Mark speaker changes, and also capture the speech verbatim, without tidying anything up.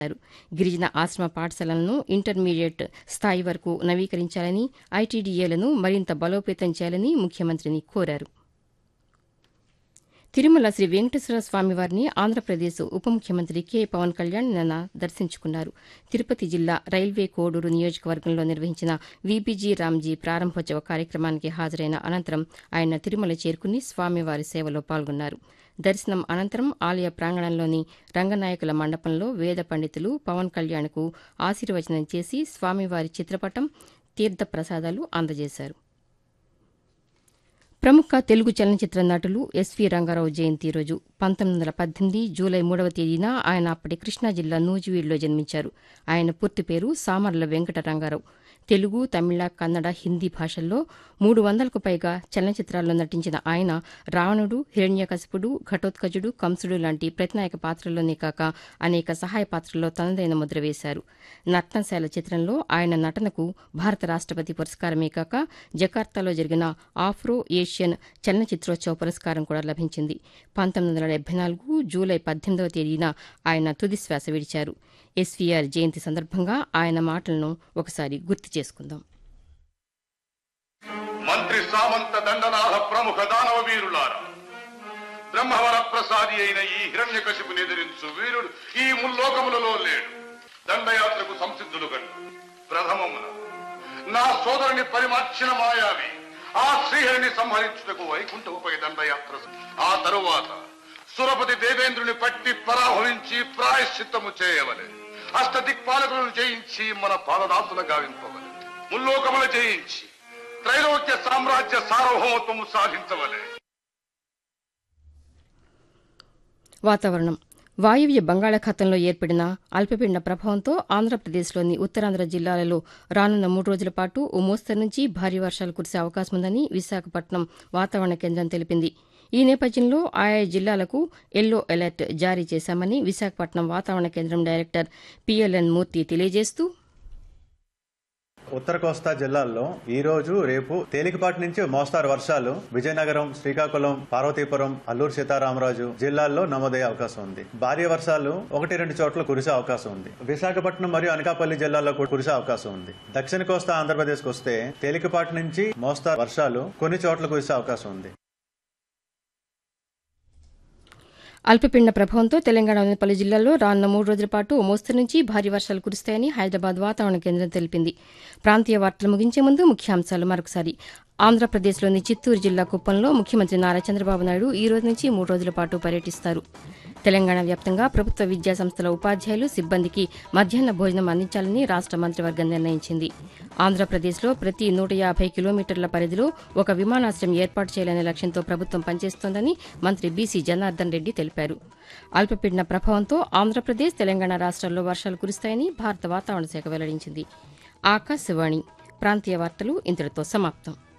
Speaker 1: గిరిజన ఆశ్రమ పాఠశాలలను ఇంటర్మీడియట్ స్థాయి వరకు నవీకరించాలని, ఐటీడీఏలను మరింత బలోపేతం చేయాలని ముఖ్యమంత్రిని కోరారు. తిరుమల శ్రీ వెంకటేశ్వర స్వామివారిని ఆంధ్రప్రదేశ్ ఉప ముఖ్యమంత్రి కె పవన్ కళ్యాణ్ నిన్న దర్శించుకున్నారు. తిరుపతి జిల్లా రైల్వే కోడూరు నియోజకవర్గంలో నిర్వహించిన వీబీజీ రామ్జీ ప్రారంభోత్సవ కార్యక్రమానికి హాజరైన అనంతరం ఆయన తిరుమల చేరుకుని స్వామివారి సేవలో పాల్గొన్నారు. దర్శనం అనంతరం ఆలయ ప్రాంగణంలోని రంగనాయకుల మండపంలో వేద పండితులు పవన్ కళ్యాణ్కు ఆశీర్వచనం చేసి స్వామివారి చిత్రపటం, తీర్థ ప్రసాదాలు అందజేశారు. ప్రముఖ తెలుగు చలనచిత్ర నటులు ఎస్వీ రంగారావు జయంతి ఈరోజు. పంతొమ్మిది వందల పద్దెనిమిది జూలై మూడవ తేదీన ఆయన అప్పటి కృష్ణా జిల్లా నూజివీడులో జన్మించారు. ఆయన పూర్తి పేరు సామర్ల వెంకట రంగారావు. తెలుగు, తమిళ, కన్నడ, హిందీ భాషల్లో మూడు వందలకు పైగా చలనచిత్రాల్లో నటించిన ఆయన రావణుడు, హిరణ్యకశిపుడు, ఘటోత్కచుడు, కంసుడు లాంటి ప్రతినాయక పాత్రల్లోనే కాక అనేక సహాయ పాత్రల్లో తనదైన ముద్ర వేశారు. నర్తనశాల చిత్రంలో ఆయన నటనకు భారత రాష్టపతి పురస్కారమే కాక జకార్తాలో జరిగిన ఆఫ్రో ఏషియన్ చలనచిత్రోత్సవ పురస్కారం కూడా లభించింది. పంతొమ్మిది వందల డెబ్బై నాలుగు జూలై పద్దెనిమిదవ తేదీన ఆయన తుదిశ్వాస విడిచారు. ఎస్వీఆర్ జయంతి సందర్భంగా ఆయన మాటలను ఒకసారి గుర్తు చేసుకుందాం.
Speaker 2: మంత్రి సామంత దండనాథ ప్రముఖ దానవ వీరులారా, బ్రహ్మవర ప్రసాది అయిన ఈ హిరణ్యకశిపుని ఎదిరించు వీరుడు ఈ ముల్లోకములలో లేడు. దండయాత్రకు సంసిద్ధులు గడు. ప్రథమమున నా సోదరుని పరిమార్చిన మాయావి ఆ శ్రీహరిని సంహరించుటకు వైకుంఠముపై దండయాత్ర. ఆ తరువాత సురపతి దేవేంద్రుని పట్టి పరాభవించి ప్రాయశ్చిత్తము చేయవలె. అష్టదిక్పాలకులను జయించి మన పాదదాసుల గావింపవలె. ముల్లోకముల జయించి త్రైలోక్య సామ్రాజ్య సార్వభౌమత్వము సాధించవలె.
Speaker 1: వాతావరణం. వాయువ్య బంగాళాఖాతంలో ఏర్పడిన అల్పపీడన ప్రభావంతో ఆంధ్రప్రదేశ్లోని ఉత్తరాంధ్ర జిల్లాలలో రానున్న మూడు రోజుల పాటు ఓ మోస్తరు నుంచి భారీ వర్షాలు కురిసే అవకాశం ఉందని విశాఖపట్నం వాతావరణ కేంద్రం తెలిపింది. ఈ నేపథ్యంలో ఆయా జిల్లాలకు ఎల్లో అలర్ట్ జారీ చేశామని విశాఖపట్నం వాతావరణ కేంద్రం డైరెక్టర్ పిఎల్ఎన్ మూర్తి తెలియజేస్తూ,
Speaker 3: ఉత్తర కోస్తా జిల్లాల్లో ఈ రోజు, రేపు తేలికపాటి నుంచి మోస్తారు వర్షాలు విజయనగరం, శ్రీకాకుళం, పార్వతీపురం, అల్లూరు సీతారామరాజు జిల్లాల్లో నమోదయ్యే అవకాశం ఉంది. భారీ వర్షాలు ఒకటి రెండు చోట్ల కురిసే అవకాశం ఉంది. విశాఖపట్నం మరియు అనకాపల్లి జిల్లాల్లో కూడా కురిసే అవకాశం ఉంది. దక్షిణ కోస్తా ఆంధ్రప్రదేశ్కి వస్తే తేలికపాటి నుంచి మోస్తారు వర్షాలు కొన్ని చోట్ల కురిసే అవకాశం ఉంది.
Speaker 1: అల్పపీడన ప్రభావంతో తెలంగాణలోని పలు జిల్లాల్లో రానున్న మూడు రోజుల పాటు ఓ మోస్తరు నుంచి భారీ వర్షాలు కురుస్తాయని హైదరాబాద్ వాతావరణ కేంద్రం తెలిపింది. ప్రాంతీయ వార్తలు ముగించే ముందు ముఖ్యాంశాలు మరొకసారి. ఆంధ్రప్రదేశ్లోని చిత్తూరు జిల్లా కుప్పంలో ముఖ్యమంత్రి నారా చంద్రబాబు నాయుడు ఈ రోజు నుంచి మూడు రోజుల పాటు పర్యటిస్తారు. తెలంగాణ వ్యాప్తంగా ప్రభుత్వ విద్యా సంస్థల ఉపాధ్యాయులు, సిబ్బందికి మధ్యాహ్న భోజనం అందించాలని రాష్ట మంత్రివర్గం నిర్ణయించింది. ఆంధ్రప్రదేశ్లో ప్రతి నూట యాభై కిలోమీటర్ల పరిధిలో ఒక విమానాశ్రయం ఏర్పాటు చేయాలనే లక్ష్యంతో ప్రభుత్వం పనిచేస్తోందని మంత్రి బీసీ జనార్దన్ రెడ్డి తెలిపారు. అల్పపీడన ప్రభావంతో ఆంధ్రప్రదేశ్, తెలంగాణ రాష్ట్రాల్లో వర్షాలు కురుస్తాయని భారత వాతావరణ శాఖ వెల్లడించింది. ఆకాశవాణి ప్రాంతీయ వార్తలు ఇంతటితో సమాప్తం.